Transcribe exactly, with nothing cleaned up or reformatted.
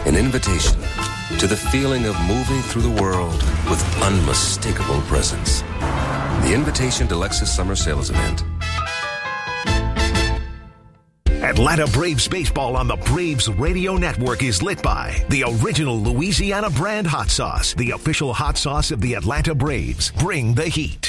An invitation to the feeling of moving through the world with unmistakable presence. The invitation to Lexus Summer Sales Event. Atlanta Braves baseball on the Braves Radio Network is lit by the original Louisiana brand hot sauce, the official hot sauce of the Atlanta Braves. Bring the heat.